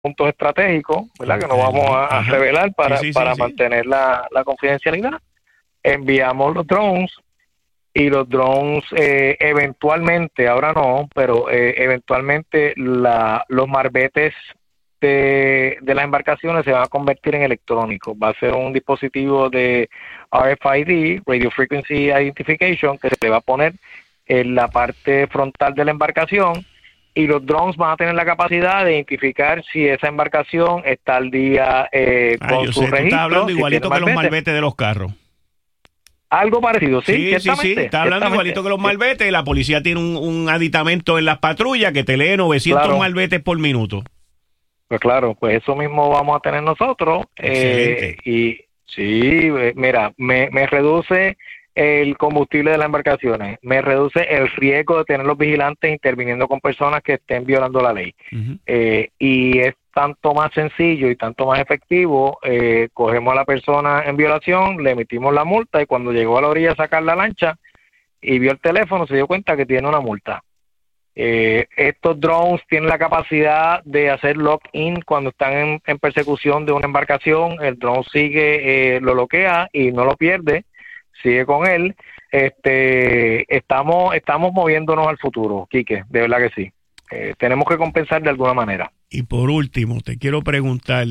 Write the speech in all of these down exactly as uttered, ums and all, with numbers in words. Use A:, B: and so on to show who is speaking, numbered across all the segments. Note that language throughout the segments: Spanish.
A: puntos estratégicos, ¿verdad?
B: Okay.
A: Que no vamos a, a revelar para,
B: sí, sí,
A: para
B: sí, sí.
A: mantener la, la confidencialidad. Enviamos los drones y los drones eh, eventualmente, ahora no, pero eh, eventualmente la, los marbetes de, de las embarcaciones se van a convertir en electrónicos. Va a ser un dispositivo de R F I D, Radio Frequency Identification, que se le va a poner en la parte frontal de la embarcación, y los drones van a tener la capacidad de identificar si esa embarcación está al día eh,
B: Ah,
A: con
B: yo
A: su
B: sé, tú estás
A: registro.
B: hablando
A: si
B: igualito
A: tiene
B: que los
A: marbete.
B: malbetes de los carros.
A: Algo parecido, sí,
B: Sí, sí,
A: ciertamente,
B: sí, está hablando
A: ciertamente.
B: igualito que los malbetes. La policía tiene un, un aditamento en las patrullas que te lee novecientos
A: Claro.
B: malbetes por minuto.
A: Pues claro, pues eso mismo vamos a tener nosotros.
B: Excelente.
A: Eh, y sí, eh, mira, me, me reduce el combustible de las embarcaciones, me reduce el riesgo de tener los vigilantes interviniendo con personas que estén violando la ley.
B: Uh-huh.
A: Eh, y es tanto más sencillo y tanto más efectivo. Eh, cogemos a la persona en violación, le emitimos la multa, y cuando llegó a la orilla a sacar la lancha y vio el teléfono, se dio cuenta que tiene una multa. Eh, estos drones tienen la capacidad de hacer lock-in cuando están en, en persecución de una embarcación. El drone sigue, eh, lo bloquea y no lo pierde, sigue con él. Este, estamos, estamos moviéndonos al futuro, Quique, de verdad que sí. Eh, tenemos que compensar de alguna manera.
B: Y por último, te quiero preguntar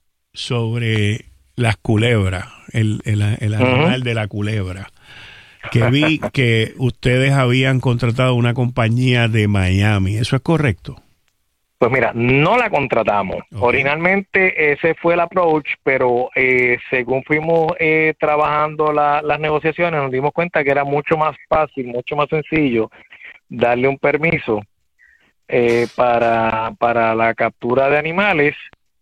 B: sobre las culebras, el, el, el animal uh-huh. de la culebra. Que vi que ustedes habían contratado una compañía de Miami. ¿Eso es correcto?
A: Pues mira, no la contratamos. Okay. Originalmente ese fue el approach, pero eh, según fuimos eh, trabajando la, las negociaciones, nos dimos cuenta que era mucho más fácil, mucho más sencillo darle un permiso eh, para, para la captura de animales,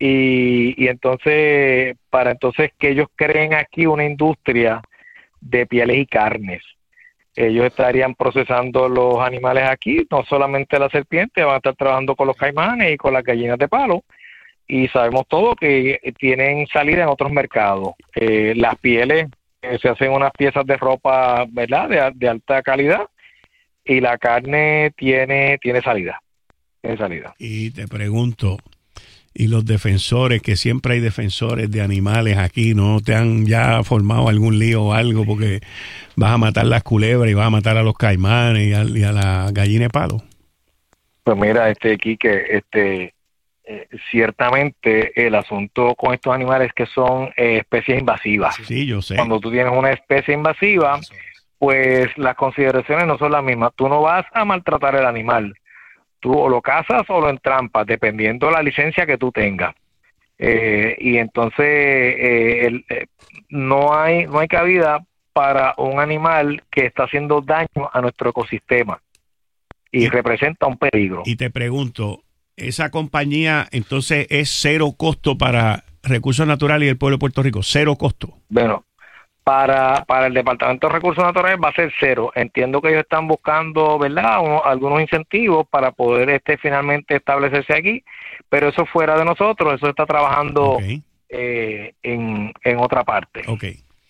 A: y, y entonces, para entonces que ellos creen aquí una industria de pieles y carnes. Ellos estarían procesando los animales aquí, no solamente la serpiente, van a estar trabajando con los caimanes y con las gallinas de palo, y sabemos todo que tienen salida en otros mercados. Eh, las pieles, eh, se hacen unas piezas de ropa, ¿verdad?, de, de alta calidad, y la carne tiene, tiene salida, tiene salida.
B: Y te pregunto, y los defensores, que siempre hay defensores de animales aquí, ¿no te han ya formado algún lío o algo porque vas a matar las culebras y vas a matar a los caimanes y a, y a la gallina de palo?
A: Pues mira, este Quique, este, eh, ciertamente el asunto con estos animales es que son eh, especies invasivas.
B: Sí, yo sé.
A: Cuando tú tienes una especie invasiva, pues las consideraciones no son las mismas. Tú no vas a maltratar el animal. Tú o lo cazas o lo entrampas, dependiendo de la licencia que tú tengas. Eh, y entonces eh, el, eh, no hay no hay cabida para un animal que está haciendo daño a nuestro ecosistema y, y representa un peligro.
B: Y te pregunto, ¿esa compañía entonces es cero costo para Recursos Naturales y el pueblo de Puerto Rico? ¿Cero costo?
A: Bueno, Para, para el Departamento de Recursos Naturales va a ser cero. Entiendo que ellos están buscando, ¿verdad?, Uno, algunos incentivos para poder este finalmente establecerse aquí, pero eso fuera de nosotros, eso está trabajando okay. eh, en, en otra parte.
B: Ok.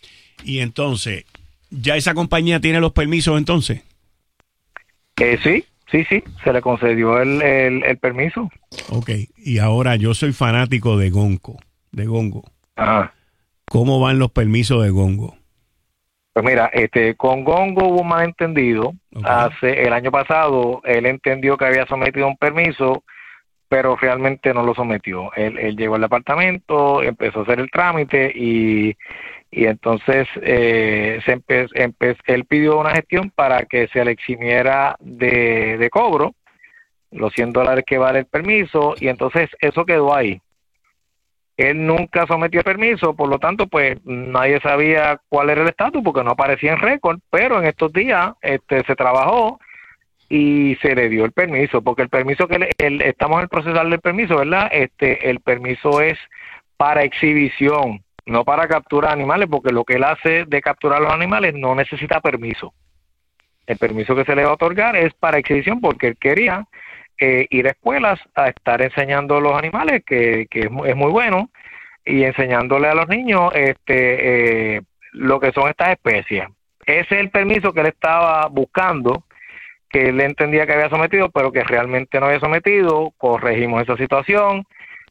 B: Y entonces, ¿ya esa compañía tiene los permisos entonces?
A: Eh, sí, sí, sí, se le concedió el, el, el permiso.
B: Ok, y ahora yo soy fanático de Gonco, de Gongo.
A: Ajá.
B: ¿Cómo van los permisos de Gongo?
A: Pues mira, este, con Gongo hubo un malentendido. Okay. Hace el año pasado él entendió que había sometido un permiso, pero realmente no lo sometió. Él, él llegó al departamento, empezó a hacer el trámite y, y entonces eh, se empe, empe, él pidió una gestión para que se le eximiera de, de cobro los cien dólares que vale el permiso, y entonces eso quedó ahí. Él nunca sometió el permiso, por lo tanto, pues nadie sabía cuál era el estatus porque no aparecía en récord, pero en estos días este, se trabajó y se le dio el permiso, porque el permiso que le, el, estamos en el proceso del permiso, ¿verdad? Este, el permiso es para exhibición, no para capturar animales, porque lo que él hace de capturar los animales no necesita permiso. El permiso que se le va a otorgar es para exhibición, porque él quería Eh, ir a escuelas a estar enseñando los animales, que, que es, es muy bueno, y enseñándole a los niños este eh, lo que son estas especies. Ese es el permiso que él estaba buscando, que él entendía que había sometido, pero que realmente no había sometido. Corregimos esa situación,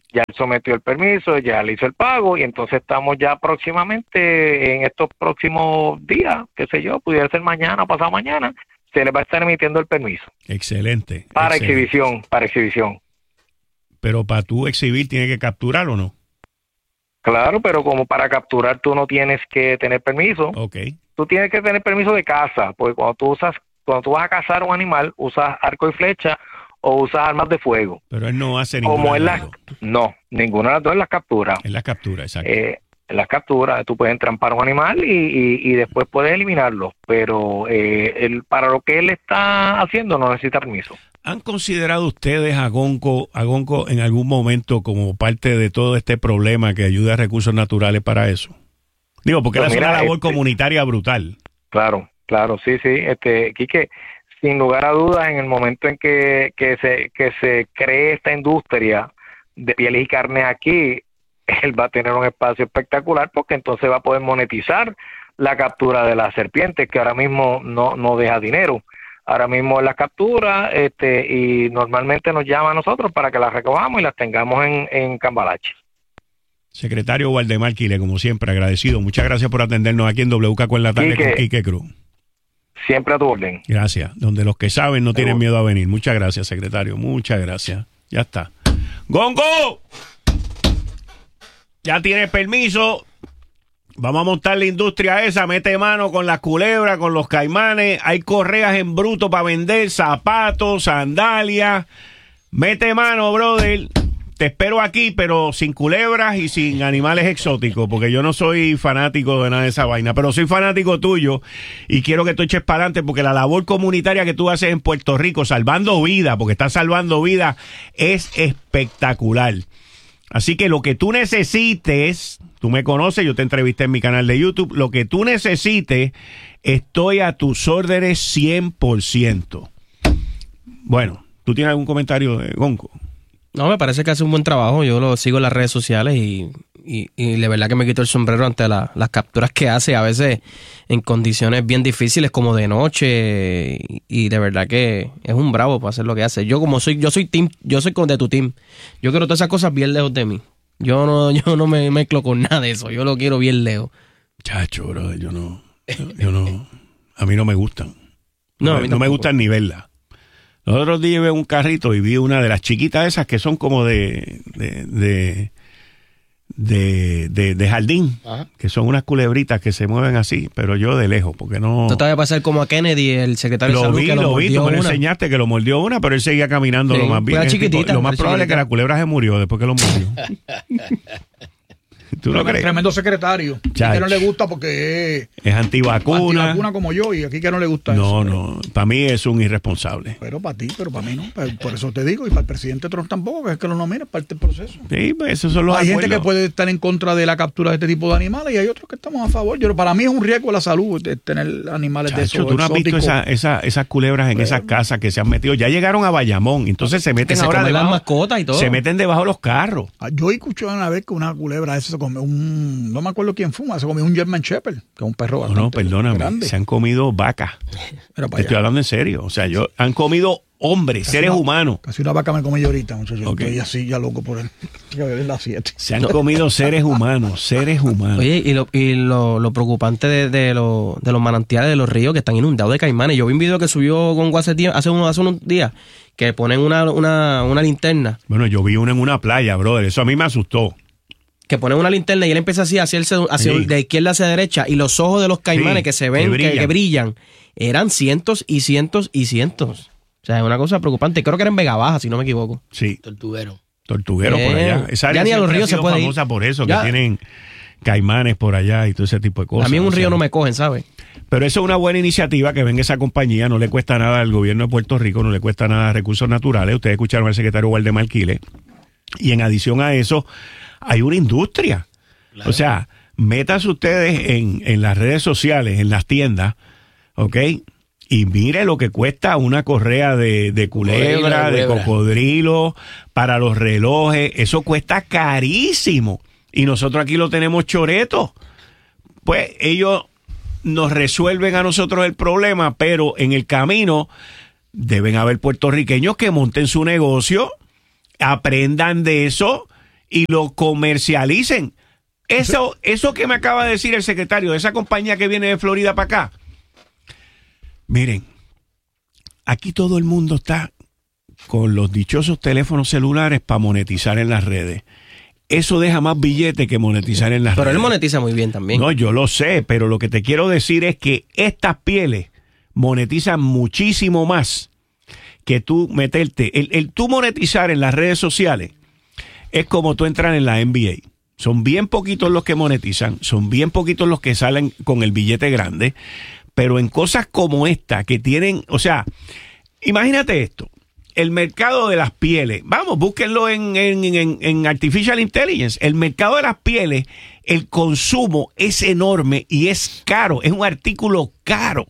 A: ya él sometió el permiso, ya le hizo el pago y entonces estamos ya próximamente, en estos próximos días, qué sé yo, pudiera ser mañana o pasado mañana, se le va a estar emitiendo el permiso.
B: Excelente.
A: Para
B: excelente.
A: exhibición, para exhibición.
B: Pero para tú exhibir, ¿tienes que capturar o no?
A: Claro, pero como para capturar tú no tienes que tener permiso.
B: Ok.
A: Tú tienes que tener permiso de caza, porque cuando tú usas, cuando tú vas a cazar un animal, usas arco y flecha o usas armas de fuego.
B: Pero él no hace ninguna.
A: Como en las, no, ninguna de las dos en las capturas.
B: En las capturas, exacto.
A: Eh, en las capturas tú puedes entrampar un animal y, y, y después puedes eliminarlo, pero eh, el, para lo que él está haciendo no necesita permiso.
B: ¿Han considerado ustedes a Gonco, a Gonco en algún momento como parte de todo este problema que ayuda a recursos naturales para eso? Digo, porque
A: Pues
B: él hace
A: mira,
B: una labor
A: este,
B: comunitaria brutal.
A: Claro, claro, sí, sí. Este, Quique, sin lugar a dudas, en el momento en que, que, se, que se cree esta industria de pieles y carne aquí, él va a tener un espacio espectacular porque entonces va a poder monetizar la captura de las serpientes, que ahora mismo no, no deja dinero. Ahora mismo las captura este, y normalmente nos llama a nosotros para que las recojamos y las tengamos en, en Cambalache.
B: Secretario Waldemar Quile, como siempre, agradecido. Muchas gracias por atendernos aquí en W K con la tarde
A: Quique,
B: con Quique Cruz.
A: Siempre a tu orden.
B: Gracias. Donde los que saben no tienen
A: Seguro.
B: miedo a venir. Muchas gracias, secretario. Muchas gracias. Ya está. ¡Gongo! Ya tiene permiso. Vamos a montar la industria esa. Mete mano con las culebras, con los caimanes. Hay correas en bruto para vender, zapatos, sandalias. Mete mano, brother. Te espero aquí, pero sin culebras y sin animales exóticos, porque yo no soy fanático de nada de esa vaina, pero soy fanático tuyo y quiero que tú eches para adelante, porque la labor comunitaria que tú haces en Puerto Rico, salvando vidas, porque estás salvando vidas, es espectacular. Así que lo que tú necesites, tú me conoces, yo te entrevisté en mi canal de YouTube, lo que tú necesites, estoy a tus órdenes cien por ciento. Bueno, ¿tú tienes algún comentario, eh, Gonco?
C: No, me parece que hace un buen trabajo. Yo lo sigo en las redes sociales y, y, y de verdad que me quito el sombrero ante la, las capturas que hace, a veces en condiciones bien difíciles como de noche, y, y de verdad que es un bravo para hacer lo que hace. Yo como soy, yo soy team, yo soy con de tu team. Yo quiero todas esas cosas bien lejos de mí. Yo no, yo no me mezclo con nada de eso. Yo lo quiero bien lejos.
B: Chacho, bro, yo no, yo no, a mí no me gustan.
C: No,
B: No,
C: a mí
B: no me
C: tampoco.
B: gustan ni verla. Los otros días vi un carrito y vi una de las chiquitas esas que son como de de de, de, de, de jardín,
C: Ajá.
B: que son unas culebritas que se mueven así, pero yo de lejos, porque no...
C: No te vaya a pasar como a Kennedy, el secretario de
B: Lo
C: salud,
B: vi,
C: que lo,
B: lo vi,
C: mordió
B: tú me lo
C: una.
B: enseñaste que lo mordió una, pero él seguía caminando
C: Sí,
B: lo más bien.
C: fue
B: El tipo-
C: chiquitita,
B: lo más
C: fue
B: probable es que
C: chiquitita.
B: la culebra se murió después que lo mordió. ¿Tú no crees?
D: Tremendo secretario.
B: Chacho.
D: Que no le gusta porque es
B: Es antivacuna.
D: antivacuna como yo y aquí que no le gusta
B: No,
D: eso.
B: no, para mí es un irresponsable.
D: Pero para ti, pero para mí no. Pero por eso te digo, y para el presidente Trump tampoco, que es que lo nomina, es parte del proceso.
B: Sí, pues esos son los
D: Hay gente que
B: acuerdos.
D: puede estar en contra de la captura de este tipo de animales y hay otros que estamos a favor. Yo, para mí es un riesgo a la salud de tener animales de
B: Chacho,
D: esos
B: tú no has visto
D: exóticos.
B: esa, esa, esas culebras en esas casas que se han metido. Ya llegaron a Bayamón, entonces se meten
C: Que se
B: ahora
C: comen las
B: debajo,
C: mascotas y todo.
B: se meten debajo de los carros.
D: Ah, Yo escuché una vez que una culebra esa se comió un, no me acuerdo quién fuma, se comió un German Shepherd, que es un perro
B: No,
D: bastante
B: no, perdóname,
D: grande.
B: se han comido vacas.
D: Mira
B: Te
D: para
B: estoy
D: allá.
B: hablando en serio. O sea, yo han comido hombres,
D: Casi
B: seres
D: una-
B: humanos.
D: Casi una vaca me comí yo ahorita, muchachos.
B: Ok.
D: Estoy así ya loco por él. Que ver las siete.
B: Se han comido seres humanos, seres humanos.
C: Oye, y lo, y lo, lo preocupante de, de, lo- de los manantiales de los ríos que están inundados de caimanes. Yo vi un video que subió Gongo hace, tie- hace, unos, hace unos días que ponen una, una, una linterna,
B: Bueno, yo vi uno en una playa, brother. Eso a mí me asustó.
C: que ponen una linterna y él empieza así a hacerse hacia,
B: Sí.
C: de izquierda hacia derecha y los ojos de los caimanes
B: Sí,
C: que se
B: que
C: ven, que
B: brillan.
C: que brillan, eran cientos y cientos y cientos. O sea, es una cosa preocupante. Creo que era en Vega Baja, si no me equivoco.
B: Sí,
E: Tortuguero.
B: tortuguero por
C: Eh,
B: allá. Esa área
C: ya ni a los
B: siempre ha
C: ríos se
B: sido
C: puede ir.
B: famosa por eso,
C: Ya.
B: que tienen caimanes por allá y todo ese tipo de cosas.
C: a mí en un
B: O sea,
C: río no me cogen, ¿sabes?
B: Pero eso es una buena iniciativa que venga esa compañía, no le cuesta nada al gobierno de Puerto Rico, no le cuesta nada a recursos naturales. Ustedes escucharon al secretario Waldemar Quile. Y en adición a eso, hay una industria.
E: Claro.
B: O sea, métanse ustedes en, en las redes sociales, en las tiendas, ¿ok? Y mire lo que cuesta una correa de, de culebra,
E: Culebra,
B: de
E: culebra.
B: cocodrilo, para los relojes. Eso cuesta carísimo. Y nosotros aquí lo tenemos choreto. Pues ellos nos resuelven a nosotros el problema, pero en el camino deben haber puertorriqueños que monten su negocio, aprendan de eso y lo comercialicen. Eso, eso que me acaba de decir el secretario de esa compañía que viene de Florida para acá. Miren, aquí todo el mundo está con los dichosos teléfonos celulares para monetizar en las redes. Eso deja más billete que monetizar en las
C: pero
B: redes.
C: Pero él monetiza muy bien también.
B: No, yo lo sé, pero lo que te quiero decir es que estas pieles monetizan muchísimo más que tú meterte. El, el tú monetizar en las redes sociales es como tú entrar en la N B A. Son bien poquitos los que monetizan, son bien poquitos los que salen con el billete grande, pero en cosas como esta que tienen, o sea, imagínate esto, el mercado de las pieles, vamos, búsquenlo en, en, en, en Artificial Intelligence, el mercado de las pieles, el consumo es enorme y es caro, es un artículo caro.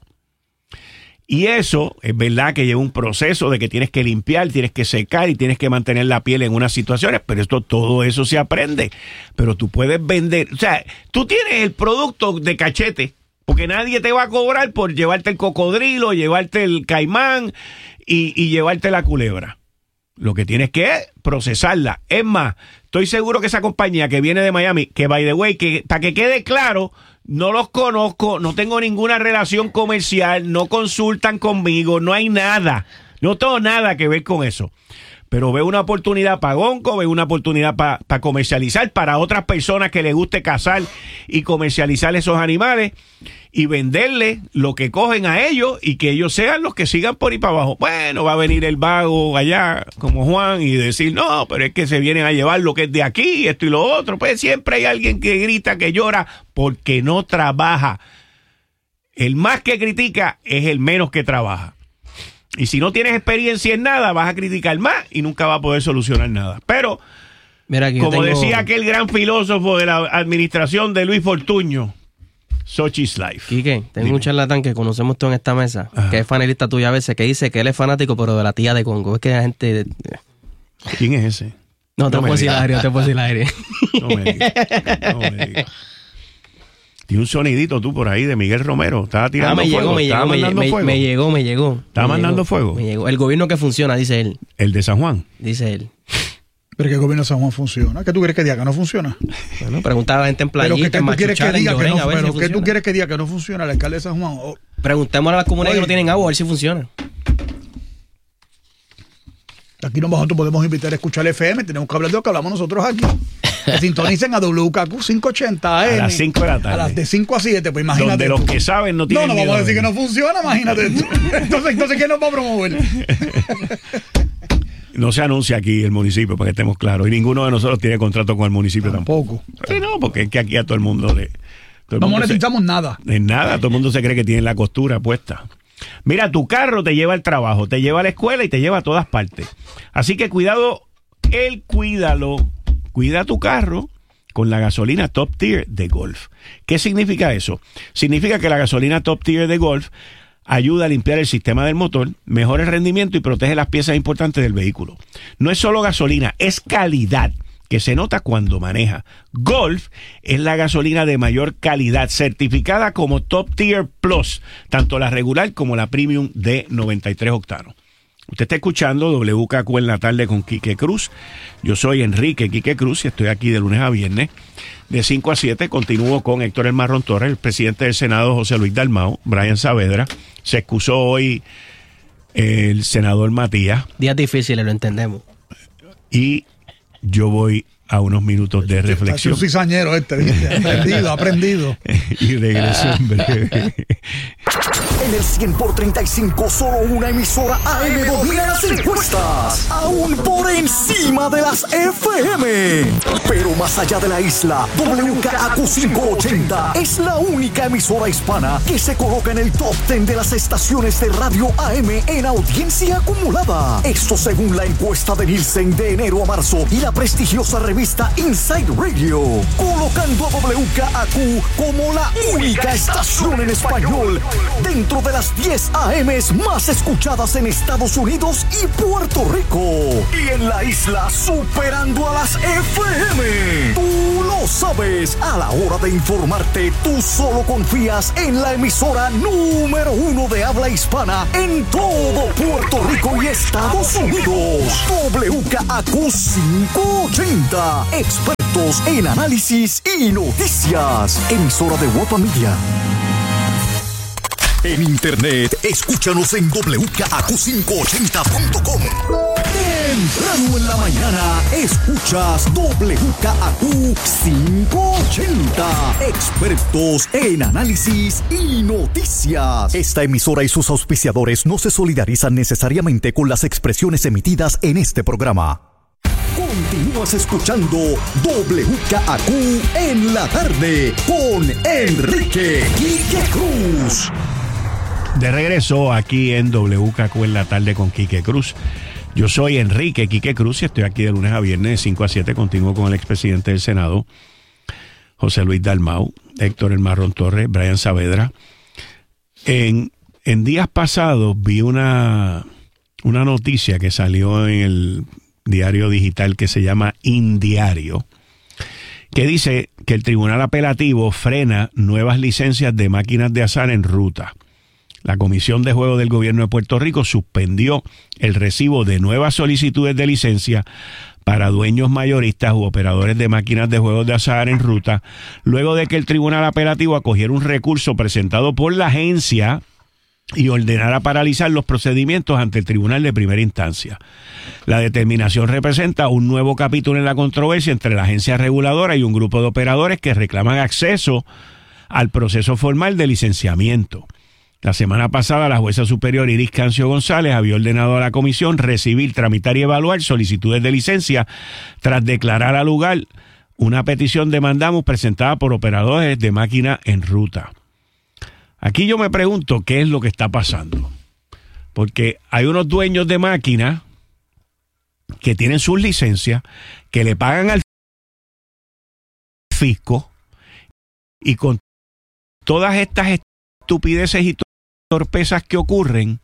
B: Y eso es verdad que lleva un proceso de que tienes que limpiar, tienes que secar y tienes que mantener la piel en unas situaciones, pero esto, todo eso se aprende. Pero tú puedes vender, o sea, tú tienes el producto de cachete, porque nadie te va a cobrar por llevarte el cocodrilo, llevarte el caimán y, y llevarte la culebra. Lo que tienes que es procesarla. Es más, estoy seguro que esa compañía que viene de Miami, que by the way, que para que quede claro, no los conozco, no tengo ninguna relación comercial, no consultan conmigo, no hay nada. No tengo nada que ver con eso. Pero veo una oportunidad para Gonco, veo una oportunidad para pa comercializar para otras personas que les guste cazar y comercializar esos animales y venderles lo que cogen a ellos y que ellos sean los que sigan por ahí para abajo. Bueno, va a venir el vago allá como Juan y decir, no, pero es que se vienen a llevar lo que es de aquí, esto y lo otro. Pues siempre hay alguien que grita, que llora porque no trabaja. El más que critica es el menos que trabaja. Y si no tienes experiencia en nada, vas a criticar más y nunca vas a poder solucionar nada. Pero,
C: mira, aquí
B: como
C: tengo...
B: decía aquel gran filósofo de la administración de Luis Fortuño, such is life.
C: Quique, tengo
B: Dime.
C: un charlatán que conocemos todos en esta mesa,
B: Ajá.
C: que es panelista tuya a veces, que dice que él es fanático, pero de la tía de Congo. Es que la gente...
B: ¿Quién es ese?
C: No te
B: No me
C: puedo decir
B: digas.
C: al aire, no te puedo decir al aire.
B: No me digas. No me digas. Tiene un sonidito tú por ahí de Miguel Romero. Estaba
C: Ah,
B: tirando
C: me
B: fuego.
C: llegó, me
B: Estaba
C: llegó, me,
B: mandando
C: me-
B: fuego.
C: me llegó, me llegó.
B: ¿Estaba
C: Me
B: mandando
C: llegó,
B: fuego?
C: Me llegó. El gobierno que funciona, dice él.
B: El de San Juan.
C: Dice él.
D: Pero que el gobierno de San Juan funciona. ¿Qué tú quieres que diga que no funciona?
C: Bueno, preguntaba a la gente en
D: Pero
C: playita,
D: que,
C: en
D: tú quieres que
C: Machuchal, en
D: diga que
C: Llorén,
D: no,
C: a ver si
D: pero que tú
C: funciona.
D: quieres que diga que no funciona el alcalde de San Juan. Oh,
C: Preguntémosle a las comunidades
D: Oye.
C: que no tienen agua a ver si funciona.
D: aquí nosotros podemos invitar a escuchar el F M, tenemos que hablar de lo que hablamos nosotros aquí. Que sintonicen a W K Q quinientos ochenta A M.
B: A las cinco de la tarde.
D: A las de cinco a siete, pues imagínate.
B: Donde los
D: tú.
B: que saben no
D: No,
B: tienen
D: no vamos
B: miedo
D: a decir que
B: venir.
D: no funciona, imagínate tú. Entonces, entonces ¿quién nos va a promover?
B: No se anuncia aquí el municipio, para que estemos claros. Y ninguno de nosotros tiene contrato con el municipio tampoco.
D: Tampoco.
B: Sí, no, porque es que aquí a todo el mundo le... todo el
D: No
B: mundo se-
D: monetizamos nada.
B: En nada, todo el mundo se cree que tiene la costura puesta. Mira, tu carro te lleva al trabajo, te lleva a la escuela y te lleva a todas partes. Así que cuidado, él cuídalo. Cuida tu carro con la gasolina Top Tier de Golf. ¿Qué significa eso? Significa que la gasolina Top Tier de Golf ayuda a limpiar el sistema del motor, mejora el rendimiento y protege las piezas importantes del vehículo. No es solo gasolina, es calidad que se nota cuando maneja. Golf es la gasolina de mayor calidad, certificada como Top Tier Plus, tanto la regular como la Premium de noventa y tres octanos. Usted está escuchando W K Q en la tarde con Quique Cruz. Yo soy Enrique Quique Cruz y estoy aquí de lunes a viernes de cinco a siete. Continúo con Héctor El Marrón Torres, el presidente del Senado José Luis Dalmau, Brian Saavedra. Se excusó hoy el senador Matías
C: Días difíciles, lo entendemos.
B: y yo voy a unos minutos de
D: Es
B: reflexión
D: un cizañero este, ¿viste? Aprendido, aprendido.
B: y regreso en breve.
E: En el cien por treinta y cinco, solo una emisora A M domina las encuestas, aún por encima de las F M. Pero más allá de la isla, W K Q quinientos ochenta es la única emisora hispana que se coloca en el top diez de las estaciones de radio A M en audiencia acumulada. Esto según la encuesta de Nielsen de enero a marzo y la prestigiosa revista Inside Radio, colocando a W K Q como la única estación en español dentro de las diez A Ms más escuchadas en Estados Unidos y Puerto Rico. Y en la isla superando a las F M. Tú lo sabes, a la hora de informarte, tú solo confías en la emisora número uno de habla hispana en todo Puerto Rico y Estados Unidos. W K A Q quinientos ochenta. Expertos en análisis y noticias. Emisora de Guapa Media. En internet, escúchanos en doble u k a q quinientos ochenta punto com. Temprano en la mañana, escuchas W K A Q quinientos ochenta. Expertos en análisis y noticias. Esta emisora y sus auspiciadores no se solidarizan necesariamente con las expresiones emitidas en este programa. Continúas escuchando W K A Q en la tarde con Enrique Quique Cruz.
B: De regreso aquí en W K Q en la tarde con Quique Cruz. Yo soy Enrique Quique Cruz y estoy aquí de lunes a viernes de cinco a siete. Continúo con el expresidente del Senado, José Luis Dalmau, Héctor El Marrón Torres, Brian Saavedra. En, en días pasados vi una, una noticia que salió en el diario digital que se llama InDiario, que dice que el Tribunal Apelativo frena nuevas licencias de máquinas de azar en ruta. La Comisión de Juegos del Gobierno de Puerto Rico suspendió el recibo de nuevas solicitudes de licencia para dueños mayoristas u operadores de máquinas de juegos de azar en ruta, luego de que el Tribunal Apelativo acogiera un recurso presentado por la agencia y ordenara paralizar los procedimientos ante el Tribunal de Primera Instancia. La determinación representa un nuevo capítulo en la controversia entre la agencia reguladora y un grupo de operadores que reclaman acceso al proceso formal de licenciamiento. La semana pasada, la jueza superior Iris Cancio González había ordenado a la comisión recibir, tramitar y evaluar solicitudes de licencia tras declarar al lugar una petición de mandamus presentada por operadores de máquina en ruta. Aquí yo me pregunto qué es lo que está pasando. Porque hay unos dueños de máquinas que tienen sus licencias, que le pagan al fisco y con todas estas estupideces y torpezas que ocurren,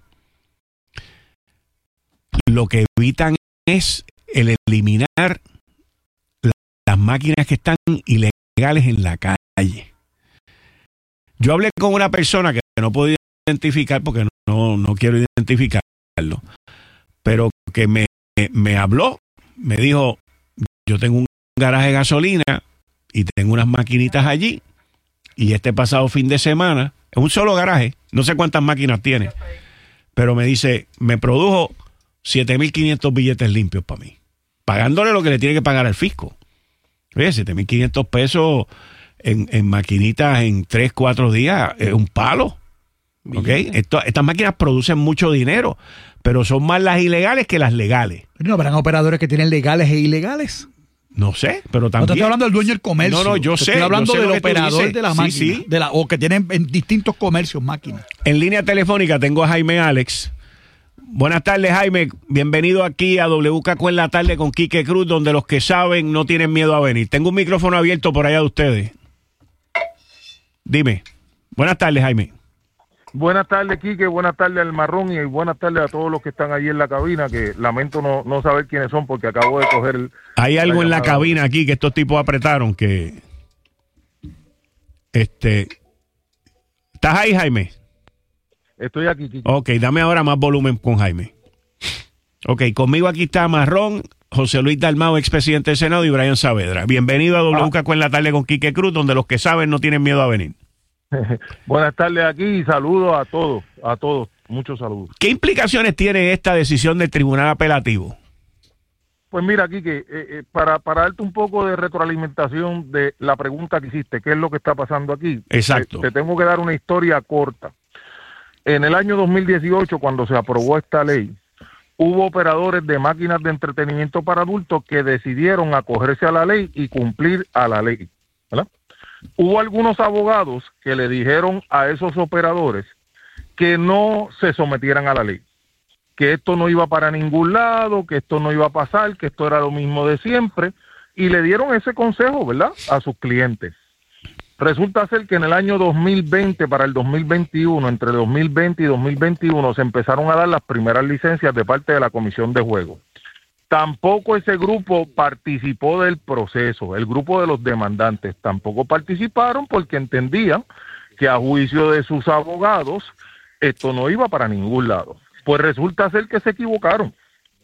B: lo que evitan es el eliminar las máquinas que están ilegales en la calle. Yo hablé con una persona que no puedo identificar porque no, no quiero identificarlo, pero que me, me habló, me dijo, yo tengo un garaje de gasolina y tengo unas maquinitas allí, y este pasado fin de semana, es un solo garaje, no sé cuántas máquinas tiene, pero me dice, me produjo siete mil quinientos billetes limpios para mí, pagándole lo que le tiene que pagar al fisco. Oye, siete mil quinientos pesos en, en maquinitas en tres, cuatro días es un palo. ¿Okay? Esto, estas máquinas producen mucho dinero, pero son más las ilegales que las legales.
D: ¿No habrán operadores que tienen legales e ilegales?
B: No sé, pero también...
D: No te estoy hablando del dueño del comercio.
B: No, no, yo sé.
D: Estoy hablando
B: yo sé
D: del
B: lo que tú
D: operador
B: dices.
D: de la
B: Sí,
D: máquina.
B: sí.
D: De la, o que tienen en distintos comercios máquinas.
B: En línea telefónica tengo a Jaime Alex. Buenas tardes, Jaime. Bienvenido aquí a W K Q en la tarde con Quique Cruz, donde los que saben no tienen miedo a venir. Tengo un micrófono abierto por allá de ustedes. Dime. Buenas tardes, Jaime.
F: Buenas tardes, Quique, buenas tardes al Marrón y buenas tardes a todos los que están ahí en la cabina, que lamento no, no saber quiénes son porque acabo de coger... El,
B: Hay algo
F: la
B: en la
F: llamada.
B: cabina aquí que estos tipos apretaron que... Este... ¿Estás ahí, Jaime?
F: Estoy aquí, Quique.
B: Ok, dame ahora más volumen con Jaime. Ok, conmigo aquí está Marrón, José Luis Dalmau, expresidente del Senado, y Brian Saavedra. Bienvenido a W K Q en la tarde con Quique Cruz, donde los que saben no tienen miedo a venir.
F: Buenas tardes aquí y saludos a todos, a todos, muchos saludos.
B: ¿Qué implicaciones tiene esta decisión del Tribunal Apelativo?
F: Pues mira, Quique, eh, eh, para, para darte un poco de retroalimentación de la pregunta que hiciste, ¿qué es lo que está pasando aquí?
B: Exacto.
F: Te, te tengo que dar una historia corta. En el año dos mil dieciocho, cuando se aprobó esta ley, hubo operadores de máquinas de entretenimiento para adultos que decidieron acogerse a la ley y cumplir a la ley, ¿verdad? Hubo algunos abogados que le dijeron a esos operadores que no se sometieran a la ley, que esto no iba para ningún lado, que esto no iba a pasar, que esto era lo mismo de siempre, y le dieron ese consejo, ¿verdad?, a sus clientes. Resulta ser que en el año dos mil veinte para el dos mil veintiuno, entre dos mil veinte y dos mil veintiuno, se empezaron a dar las primeras licencias de parte de la Comisión de Juegos. Tampoco ese grupo participó del proceso, el grupo de los demandantes tampoco participaron porque entendían que a juicio de sus abogados esto no iba para ningún lado. Pues resulta ser que se equivocaron.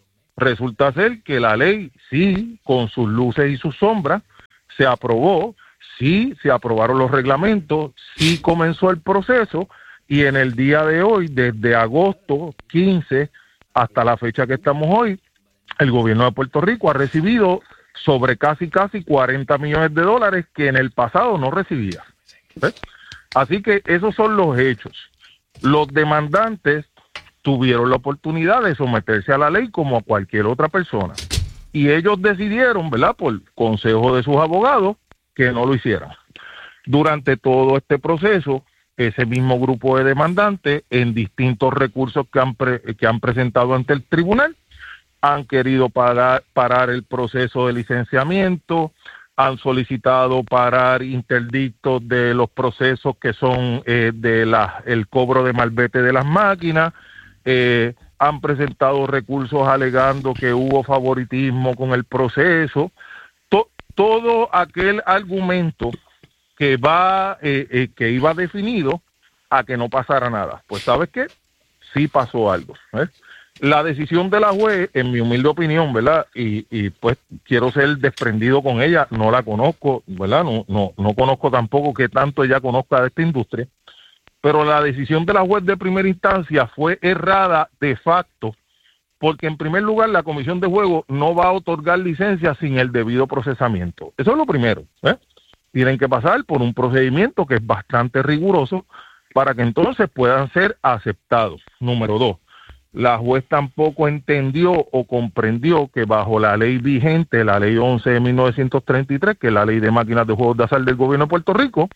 F: Resulta ser que la ley sí, con sus luces y sus sombras, se aprobó, sí se aprobaron los reglamentos, sí comenzó el proceso y en el día de hoy, desde agosto quince hasta la fecha que estamos hoy, el gobierno de Puerto Rico ha recibido sobre casi casi cuarenta millones de dólares que en el pasado no recibía. ¿Ves? Así que esos son los hechos. Los demandantes tuvieron la oportunidad de someterse a la ley como a cualquier otra persona. Y ellos decidieron, ¿verdad?, por consejo de sus abogados, que no lo hicieran. Durante todo este proceso, ese mismo grupo de demandantes, en distintos recursos que han, pre- que han presentado ante el tribunal, han querido parar, parar el proceso de licenciamiento, han solicitado parar interdictos de los procesos que son eh, de la, el cobro de malvete de las máquinas, eh, han presentado recursos alegando que hubo favoritismo con el proceso, to, todo aquel argumento que va eh, eh, que iba definido a que no pasara nada. Pues ¿sabes qué? Sí pasó algo, ¿eh? La decisión de la juez, en mi humilde opinión, ¿verdad? Y, y pues quiero ser desprendido con ella, no la conozco, ¿verdad? No, no, no conozco tampoco que tanto ella conozca de esta industria, pero la decisión de la juez de primera instancia fue errada de facto, porque en primer lugar la Comisión de Juego no va a otorgar licencias sin el debido procesamiento. Eso es lo primero, ¿eh? Tienen que pasar por un procedimiento que es bastante riguroso para que entonces puedan ser aceptados. Número dos, la juez tampoco entendió o comprendió que bajo la ley vigente, la ley once de mil novecientos treinta y tres, que es la ley de máquinas de juegos de azar del gobierno de Puerto Rico,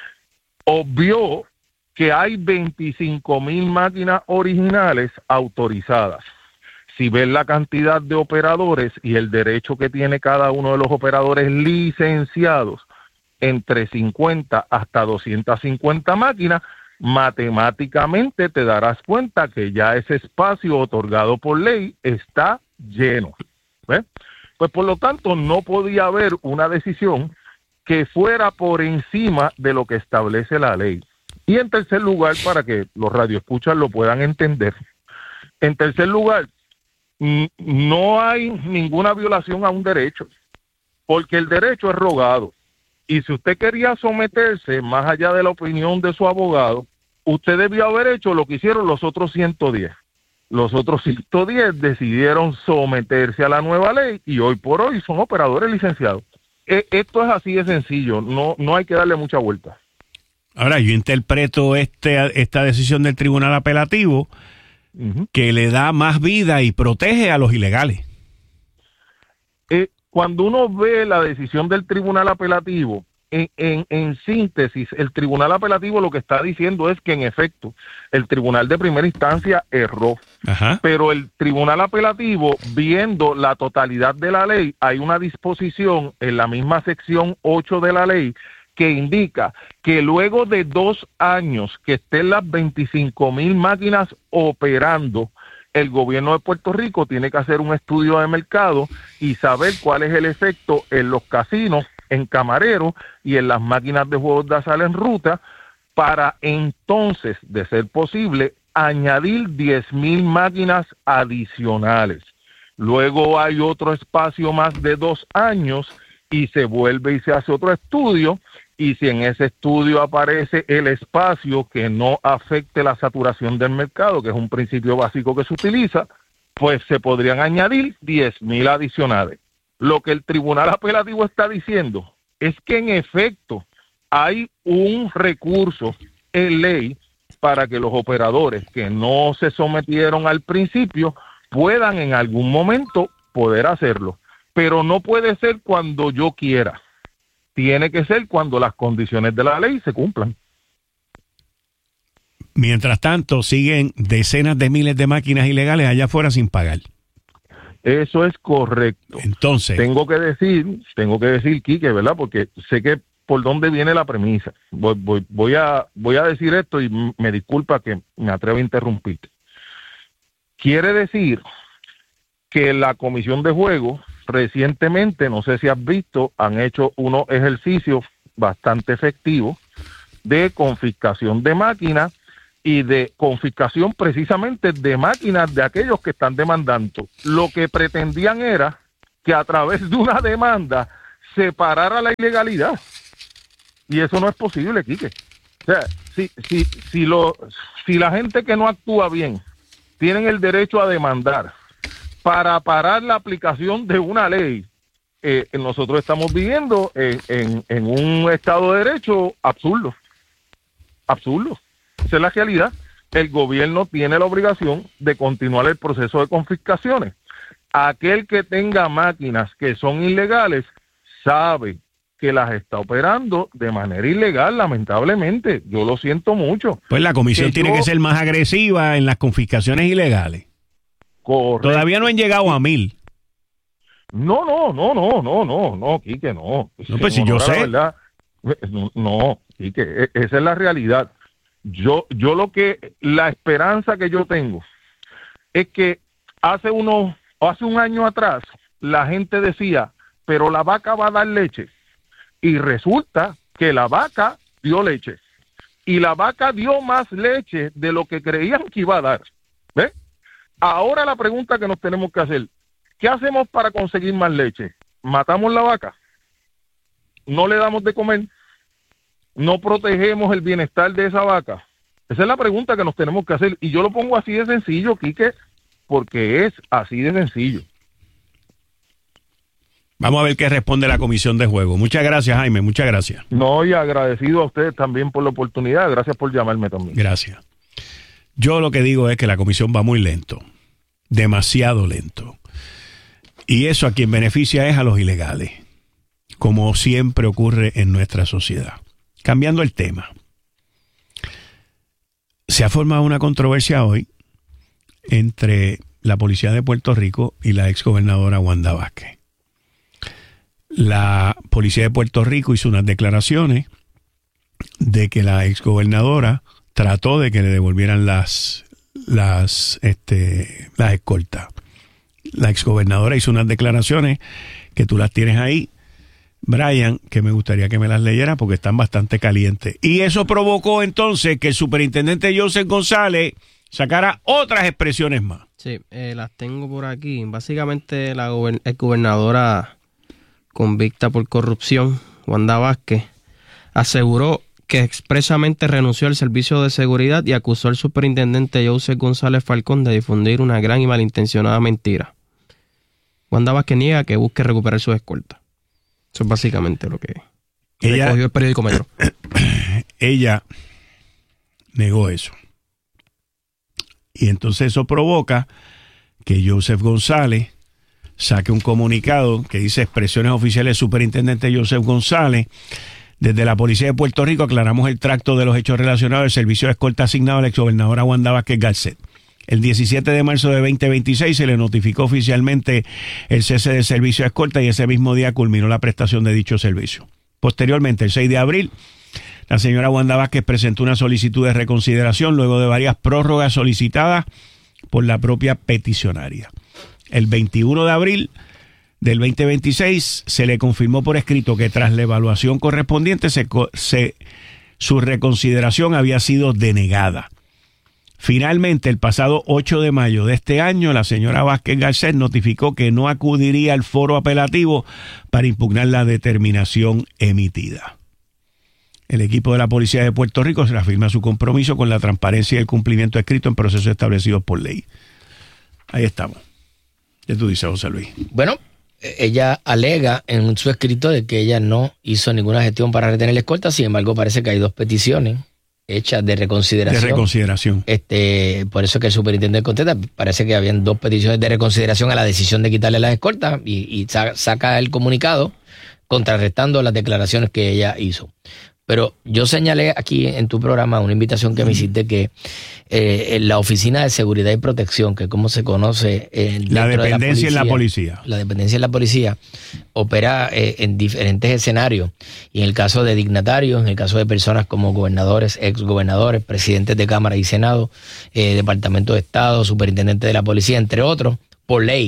F: obvió que hay veinticinco mil máquinas originales autorizadas. Si ves la cantidad de operadores y el derecho que tiene cada uno de los operadores licenciados, entre cincuenta hasta doscientas cincuenta máquinas, matemáticamente te darás cuenta que ya ese espacio otorgado por ley está lleno. ¿Ves? Pues por lo tanto no podía haber una decisión que fuera por encima de lo que establece la ley. Y en tercer lugar, para que los radioescuchas lo puedan entender, en tercer lugar, no hay ninguna violación a un derecho, porque el derecho es rogado. Y si usted quería someterse más allá de la opinión de su abogado, usted debió haber hecho lo que hicieron los otros ciento diez. Los otros ciento diez decidieron someterse a la nueva ley y hoy por hoy son operadores licenciados. E- esto es así de sencillo, no, no hay que darle mucha vuelta.
B: Ahora, yo interpreto este, esta decisión del tribunal apelativo uh-huh. que le da más vida y protege a los ilegales.
F: Eh, Cuando uno ve la decisión del tribunal apelativo, en, en, en síntesis, el tribunal apelativo lo que está diciendo es que en efecto el tribunal de primera instancia erró. Ajá. Pero el tribunal apelativo, viendo la totalidad de la ley, hay una disposición en la misma sección ocho de la ley que indica que luego de dos años que estén las veinticinco mil máquinas operando, el gobierno de Puerto Rico tiene que hacer un estudio de mercado y saber cuál es el efecto en los casinos, en camareros y en las máquinas de juegos de azar en ruta, para entonces, de ser posible, añadir diez mil máquinas adicionales. Luego hay otro espacio más de dos años y se vuelve y se hace otro estudio, y si en ese estudio aparece el espacio que no afecte la saturación del mercado, que es un principio básico que se utiliza, pues se podrían añadir diez mil adicionales. Lo que el tribunal apelativo está diciendo es que en efecto hay un recurso en ley para que los operadores que no se sometieron al principio puedan en algún momento poder hacerlo, pero no puede ser cuando yo quiera. Tiene que ser cuando las condiciones de la ley se cumplan.
B: Mientras tanto, siguen decenas de miles de máquinas ilegales allá afuera sin pagar.
F: Eso es correcto.
B: Entonces,
F: tengo que decir, tengo que decir, Quique, ¿verdad? Porque sé que por dónde viene la premisa. Voy, voy, voy a, voy a decir esto y me disculpa que me atrevo a interrumpirte. Quiere decir que la Comisión de Juegos recientemente, no sé si has visto, han hecho unos ejercicios bastante efectivos de confiscación de máquinas y de confiscación precisamente de máquinas de aquellos que están demandando. Lo que pretendían era que a través de una demanda se parara la ilegalidad. Y eso no es posible, Quique. O sea, si, si, si, lo, si la gente que no actúa bien tienen el derecho a demandar para parar la aplicación de una ley, eh, nosotros estamos viviendo en, en, en un Estado de Derecho absurdo. Absurdo. Esa es la realidad. El gobierno tiene la obligación de continuar el proceso de confiscaciones. Aquel que tenga máquinas que son ilegales sabe que las está operando de manera ilegal, lamentablemente. Yo lo siento mucho.
B: Pues la comisión
F: que
B: tiene
F: yo,
B: que ser más agresiva en las confiscaciones ilegales.
F: Correcto.
B: Todavía no han llegado a mil.
F: No, no, no, no, no, no, no, Quique, no.
B: No, pues si yo sé.
F: Verdad, no, no, Quique, esa es la realidad. Yo, yo lo que, la esperanza que yo tengo es que hace unos, hace un año atrás, la gente decía, pero la vaca va a dar leche. Y resulta que la vaca dio leche. Y la vaca dio más leche de lo que creían que iba a dar. ¿Ves? Ahora la pregunta que nos tenemos que hacer, ¿qué hacemos para conseguir más leche? ¿Matamos la vaca? ¿No le damos de comer? ¿No protegemos el bienestar de esa vaca? Esa es la pregunta que nos tenemos que hacer. Y yo lo pongo así de sencillo, Quique, porque es así de sencillo.
B: Vamos a ver qué responde la Comisión de Juego. Muchas gracias, Jaime, muchas gracias.
F: No, y agradecido a ustedes también por la oportunidad. Gracias por llamarme también.
B: Gracias. Yo lo que digo es que la Comisión va muy lento, demasiado lento. Y eso a quien beneficia es a los ilegales, como siempre ocurre en nuestra sociedad. Cambiando el tema, se ha formado una controversia hoy entre la Policía de Puerto Rico y la exgobernadora Wanda Vázquez. La Policía de Puerto Rico hizo unas declaraciones de que la exgobernadora trató de que le devolvieran las, las, este, las escoltas. La exgobernadora hizo unas declaraciones que tú las tienes ahí, Brian, que me gustaría que me las leyera porque están bastante calientes. Y eso provocó entonces que el superintendente Joseph González sacara otras expresiones más.
C: Sí, eh, las tengo por aquí. Básicamente la gober- exgobernadora convicta por corrupción, Wanda Vázquez, aseguró que expresamente renunció al servicio de seguridad y acusó al superintendente Joseph González Falcón de difundir una gran y malintencionada mentira. Wanda Vázquez niega que busque recuperar sus escoltas. Eso es básicamente lo que
B: ella,
C: recogió el periódico Metro.
B: Ella negó eso. Y entonces eso provoca que Joseph González saque un comunicado que dice: expresiones oficiales del superintendente Joseph González. Desde la Policía de Puerto Rico aclaramos el tracto de los hechos relacionados al servicio de escolta asignado a la exgobernadora Wanda Vázquez Garcet. El diecisiete de marzo de veinte veintiséis se le notificó oficialmente el cese de servicio de escolta y ese mismo día culminó la prestación de dicho servicio. Posteriormente, el seis de abril, la señora Wanda Vázquez presentó una solicitud de reconsideración luego de varias prórrogas solicitadas por la propia peticionaria. El veintiuno de abril del veinte veintiséis se le confirmó por escrito que tras la evaluación correspondiente se, se, su reconsideración había sido denegada. Finalmente, el pasado ocho de mayo de este año, la señora Vázquez Garcet notificó que no acudiría al foro apelativo para impugnar la determinación emitida. El equipo de la Policía de Puerto Rico se reafirma su compromiso con la transparencia y el cumplimiento escrito en procesos establecidos por ley. Ahí estamos. ¿Qué tú dices, José Luis?
G: Bueno, ella alega en su escrito de que ella no hizo ninguna gestión para retener la escolta. Sin embargo, parece que hay dos peticiones hechas de reconsideración.
B: De reconsideración.
G: Este, por eso que el superintendente contesta, parece que habían dos peticiones de reconsideración a la decisión de quitarle las escoltas y, y saca el comunicado contrarrestando las declaraciones que ella hizo. Pero yo señalé aquí en tu programa una invitación que me hiciste que eh, en la Oficina de Seguridad y Protección, que como se conoce eh,
B: la dependencia
G: de la policía,
B: en la policía.
G: La dependencia en la policía opera eh, en diferentes escenarios. Y en el caso de dignatarios, en el caso de personas como gobernadores, exgobernadores, presidentes de Cámara y Senado, eh, Departamento de Estado, superintendente de la policía, entre otros, por ley,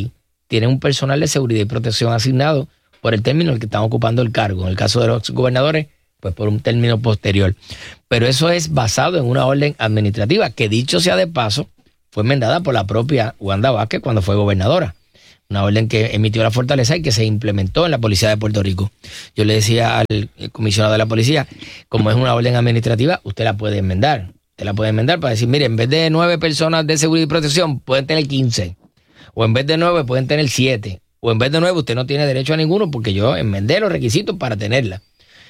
G: tienen un personal de seguridad y protección asignado por el término en el que están ocupando el cargo. En el caso de los gobernadores, pues por un término posterior. Pero eso es basado en una orden administrativa que, dicho sea de paso, fue enmendada por la propia Wanda Vázquez cuando fue gobernadora. Una orden que emitió la Fortaleza y que se implementó en la Policía de Puerto Rico. Yo le decía al comisionado de la policía, como es una orden administrativa, usted la puede enmendar. Usted la puede enmendar para decir, mire, en vez de nueve personas de seguridad y protección, pueden tener quince. O en vez de nueve, pueden tener siete. O en vez de nueve, usted no tiene derecho a ninguno porque yo enmendé los requisitos para tenerla.